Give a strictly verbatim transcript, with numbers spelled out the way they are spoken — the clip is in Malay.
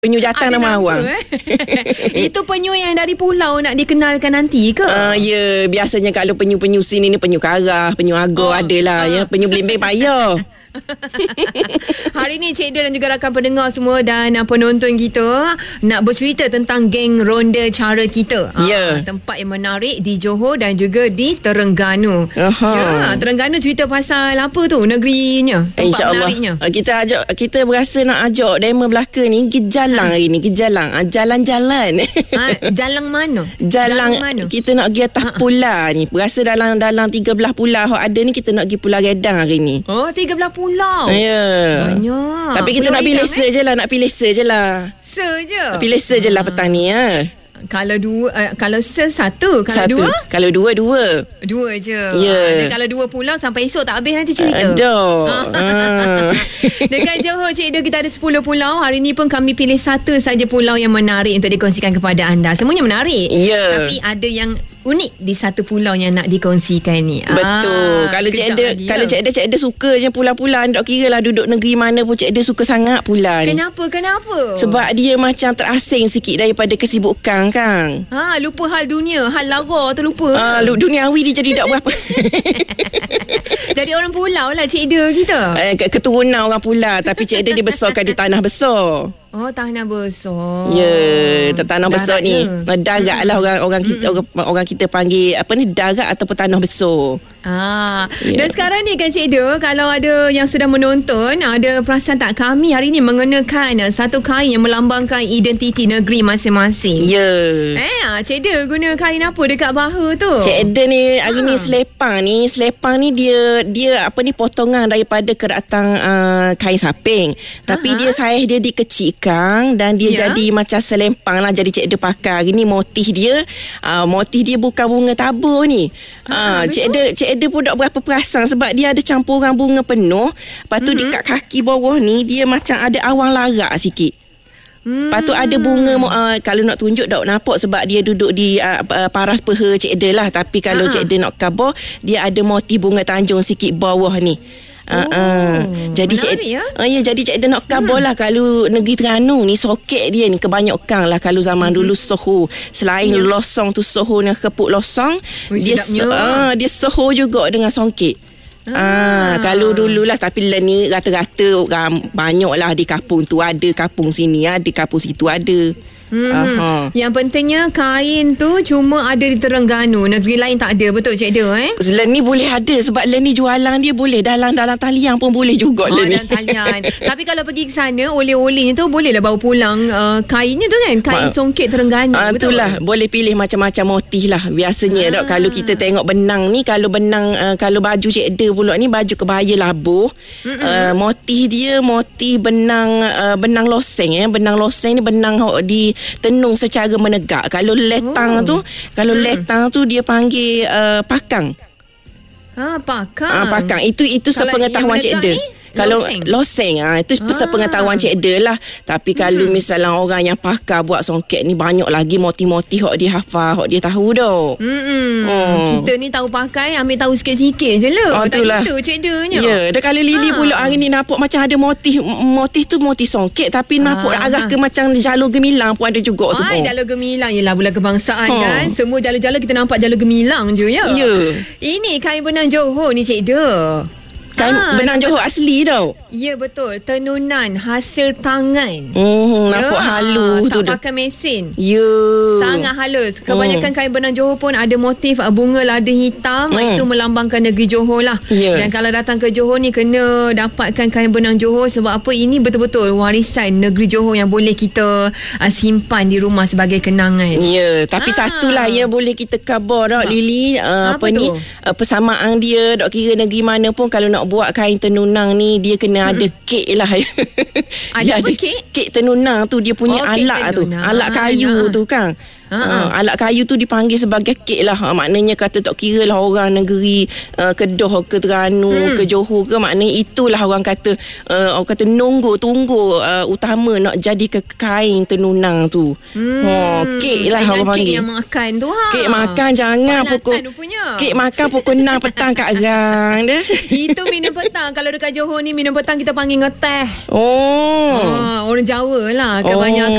Penyu Jatang nama awang. Eh? Itu penyu yang dari pulau nak dikenalkan nanti ke? Uh, ya, biasanya kalau penyu-penyu sini ni penyu karah, penyu agar oh, adalah uh. ya, penyu belimbing payah. Hari ni Cik Dia dan juga rakan pendengar semua dan uh, penonton kita nak bercerita tentang geng ronda cara kita. Ya. Uh, tempat yang menarik di Johor dan juga di Terengganu. Aha. Ya, Terengganu cerita pasal apa tu negerinya? Tempat InsyaAllah. menariknya. Kita ajak, kita berasa nak ajak demo belaka ni pergi jalan ha. hari ni, pergi jalan. Ha, jalan-jalan. Ha, jalan mana? Jalan, jalan mana? Kita nak pergi atas ha. pula ni. Berasa dalam dalam tiga belas pulau ada ni, kita nak pergi Pulau Redang hari ni. Oh, tiga belas pulau. Ya. Banyak. Tapi kita pulau nak pilih se eh? je lah, nak pilih se je lah. Se je. Pilih se je lah petang ni ya. Kalau dua, uh, kalau se satu, kalau satu. dua, kalau dua dua. Dua je. Ya. Dan kalau dua pulau sampai esok tak habis nanti cerita. Aduh. ah. Dekat Johor Cik Dia kita ada sepuluh pulau. Hari ni pun kami pilih satu saja pulau yang menarik untuk dikongsikan kepada anda. Semuanya menarik. Ya. Tapi ada yang unik di satu pulau yang nak dikongsikan ni. Betul. Ah, kalau Cik Dia, lagi, kalau ya. Cik Dia, Cik Dia suka je pulau-pulau. Tak kira lah duduk negeri mana pun Cik Dia suka sangat pulau ni. Kenapa? Kenapa? Sebab dia macam terasing sikit daripada kesibukan, Kang. Ha, lupa hal dunia, hal lara terlupa. Ah, uh, duniawi dia jadi tak berapa. Jadi orang pulau lah Cik Dia kita. Eh, keturunan orang pulau. Tapi Cik Dia dibesarkan di tanah besar. Oh, tanah besar. Ya, yeah, tanah besar darat ni. ke? Darat lah orang orang kita orang, orang kita panggil apa ni, darat ataupun tanah besar. Ah, yeah. Dan sekarang ni kan Cik Dia, kalau ada yang sedang menonton, ada perasan tak kami hari ni mengenakan satu kain yang melambangkan identiti negeri masing-masing. Ya. Yeah. Eh, Cik Dia guna kain apa dekat bahu tu? Cik Dia ni hari ha. ni selepang ni, selepang ni dia dia apa ni potongan daripada keratang uh, kain saping. Tapi Aha. dia saiz dia dikecilkan dan dia Ya. jadi macam selempang lah. Jadi Cik Dia pakai hari ni motif dia, uh, motif dia bukan bunga tabur ni. Ha, uh, Cik Dia Cik Dia pun tak berapa perasan sebab dia ada campuran bunga penuh. Lepas tu mm-hmm. dekat kaki bawah ni dia macam ada awan larak sikit. Hmm. Lepas tu ada bunga uh, kalau nak tunjuk tak nampak sebab dia duduk di uh, paras peha Cik Dia lah. Tapi kalau uh-huh. Cik Dia nak cover, dia ada motif bunga tanjung sikit bawah ni. Uh, oh, uh. Jadi Cik ya? Uh, ya, jadi Cik Dia nak cover hmm. lah. Kalau negeri Terengganu ni soket dia ni kebanyakan lah. Kalau zaman hmm. dulu soho, selain ya. losong tu soho ni kepuk losong, Ui, dia so, uh, dia soho juga dengan songket. Ah, ah, kalau dululah, tapi lah ni rata-rata orang banyak lah di kampung tu ada, kampung sini ada, kampung situ ada. Hmm. Yang pentingnya kain tu cuma ada di Terengganu, negeri lain tak ada, betul Cik Dia eh? Len ni boleh ada sebab len ni jualan dia boleh dalam dalam talian pun boleh juga oh, len ni. Dalam talian. Tapi kalau pergi ke sana oleh-olehnya tu bolehlah bawa pulang uh, kainnya tu kan, kain Ma- songket Terengganu uh, betul. Itulah boleh pilih macam-macam motif lah biasanya. Ah. Dok, kalau kita tengok benang ni, kalau benang uh, kalau baju Cik Dia pula ni baju kebaya labuh. Uh, motif dia motif benang uh, benang loseng eh, benang loseng ni benang di tenung secara menegak. Kalau letang oh. tu, kalau hmm. letang tu dia panggil uh, pakang. Ah, pakang. Ah, pakang. Itu itu sepengetahuan Cik Dia. Kalau loseng, loseng ah, itu ah. sepengetahuan Cik Dia lah. Tapi kalau hmm. misalnya orang yang pakar buat songket ni, banyak lagi motif-motif hok dia hafal, hok dia tahu dah. Hmm. Oh. Kita ni tahu pakai, ambil tahu sikit-sikit je lah. Oh, itulah. Itu Cik Dia nya. Ya, dah kalau Lily ah. pula hari ni nampak macam ada motif, motif tu motif songket tapi ah. nampak arah ke macam jalur gemilang pun ada juga tu. Ay, jalur gemilang ialah bulan kebangsaan oh. kan. Semua jalur-jalur kita nampak jalur gemilang je ya. Ya. Ini kain benang Johor ni Cik Dia. Kain ah, benang Johor asli tau. Ya betul, tenunan hasil tangan. Hmm, nampak ya, halus tak tu. Tak pakai mesin. Ya. Sangat halus. Kebanyakan hmm. kain benang Johor pun ada motif bunga lada hitam. Hmm. Itu melambangkan negeri Johor lah. Ya. Dan kalau datang ke Johor ni kena dapatkan kain benang Johor. Sebab apa? Ini betul-betul warisan negeri Johor yang boleh kita uh, simpan di rumah sebagai kenangan. Ya. Tapi ah. satulah ya boleh kita khabar tak Lily. Uh, apa, apa ni uh, persamaan dia. Tak kira negeri mana pun kalau nak buat kain tenunang ni dia kena hmm. ada kek lah. Ada apa kek? Kek tenunang tu dia punya oh, alat tu. Alat kayu nah. tu kan. Uh, alat kayu tu dipanggil sebagai kek lah. Uh, maknanya kata tak kira lah orang negeri uh, Kedah ke Terengganu hmm. ke Johor ke, maknanya itulah orang kata uh, orang kata nunggu tunggu uh, utama nak jadi ke kain tenunang tu. Hmm. Oh, kek lah orang panggil. Kek yang makan tu ha. Kek makan jangan pukul kek makan pukul enam petang kat gang dah. Itu minum petang. Kalau dekat Johor ni minum petang kita panggil ngeteh. Oh. Uh, orang Jawa lah kebanyakan.